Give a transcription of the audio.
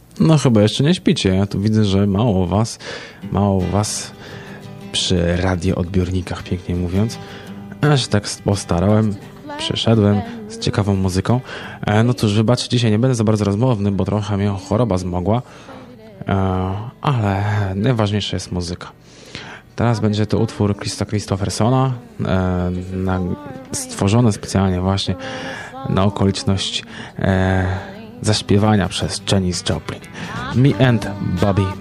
No chyba jeszcze nie śpicie. Ja tu widzę, że mało was przy radioodbiornikach, pięknie mówiąc. Ja się tak postarałem, przyszedłem z ciekawą muzyką. No cóż, wybaczcie, dzisiaj nie będę za bardzo rozmowny, bo trochę mnie choroba zmogła. Ale najważniejsza jest muzyka. Teraz będzie to utwór Christa Christophersona, stworzony specjalnie właśnie na okoliczność zaśpiewania przez Janis Joplin. Me and Bobby